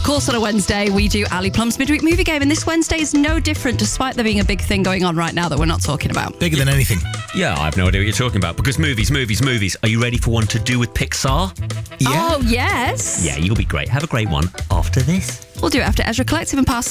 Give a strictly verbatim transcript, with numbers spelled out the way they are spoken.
Of course, on a Wednesday, we do Ali Plum's Midweek Movie Game, and this Wednesday is no different, despite there being a big thing going on right now that we're not talking about. Bigger than anything. Yeah, I have no idea what you're talking about, because movies, movies, movies. Are you ready for one to do with Pixar? Yeah. Oh, yes. Yeah, you'll be great. Have a great one after this. We'll do it after Ezra Collective and Parsley.